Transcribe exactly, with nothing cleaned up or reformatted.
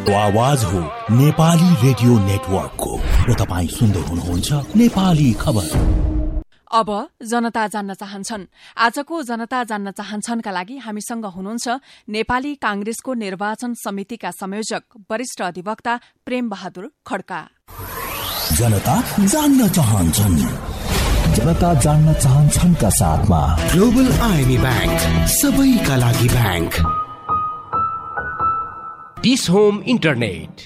आवाज हो नेपाली रेडियो नेटवर्कको र तपाईँ सुन्दै हुनुहुन्छ नेपाली खबर। अब जनता जान्न चाहन्छन्। आजको जनता जान्न चाहन्छनका लागि हामीसँग हुनुहुन्छ नेपाली कांग्रेसको निर्वाचन समितिका संयोजक वरिष्ठ अधिवक्ता प्रेम बहादुर खड्का। जनता जान्न चाहन्छन्। जनता जान्न चाहन्छनका साथमा ग्लोबल आइएमई बैंक, सबैका लागि बैंक। Dish home internet